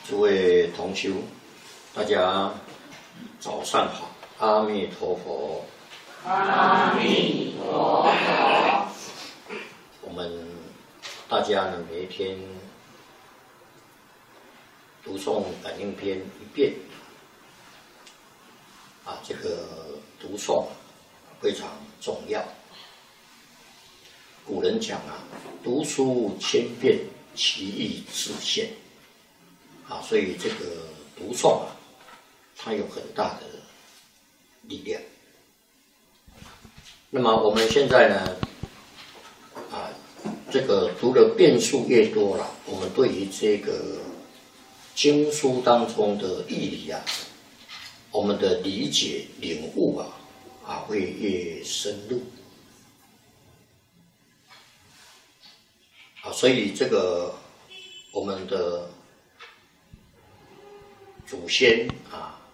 诸位同修，大家早上好，阿弥陀佛。 阿弥陀佛。 我们大家呢，每一天读诵感应篇一遍，这个读诵非常重要。古人讲读书千遍，其义自现。所以这个读诵它有很大的力量。那么我们现在呢，这个读的遍数越多了，我们对于这个经书当中的义理我们的理解领悟会越深入。所以这个我们的祖先